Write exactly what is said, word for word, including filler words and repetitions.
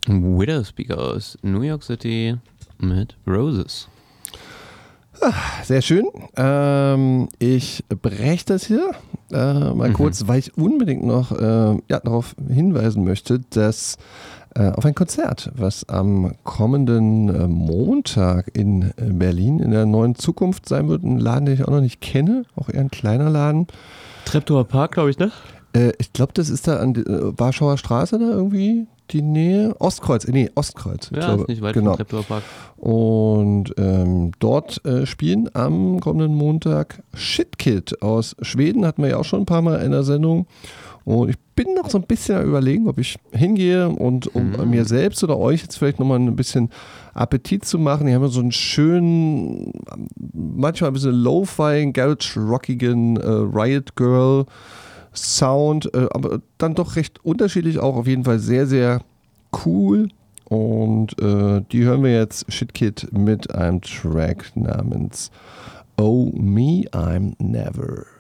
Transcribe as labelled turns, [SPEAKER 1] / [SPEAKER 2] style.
[SPEAKER 1] Widowspeaker aus New York City mit Roses.
[SPEAKER 2] Sehr schön. Ähm, ich breche das hier äh, mal mhm. kurz, weil ich unbedingt noch äh, ja, darauf hinweisen möchte, dass äh, auf ein Konzert, was am kommenden äh, Montag in Berlin in der Neuen Zukunft sein wird, ein Laden, den ich auch noch nicht kenne, auch eher ein kleiner Laden.
[SPEAKER 1] Treptower Park, glaube ich, ne?
[SPEAKER 2] Äh, ich glaube, das ist da an der äh, Warschauer Straße da irgendwie. Die Nähe, Ostkreuz, nee, Ostkreuz.
[SPEAKER 1] Ja,
[SPEAKER 2] glaube,
[SPEAKER 1] ist nicht weit
[SPEAKER 2] genau.
[SPEAKER 1] vom Treptower Park.
[SPEAKER 2] Und ähm, dort äh, spielen am kommenden Montag Shitkid aus Schweden, hatten wir ja auch schon ein paar Mal in der Sendung. Und ich bin noch so ein bisschen am Überlegen, ob ich hingehe und um mhm. mir selbst oder euch jetzt vielleicht nochmal ein bisschen Appetit zu machen. Die haben ja so einen schönen, manchmal ein bisschen Lo-Fi, Garage-rockigen äh, Riot Girl Sound, äh, aber dann doch recht unterschiedlich, auch auf jeden Fall sehr, sehr cool. Und äh, die hören wir jetzt, Shitkid, mit einem Track namens Oh Me, I'm Never.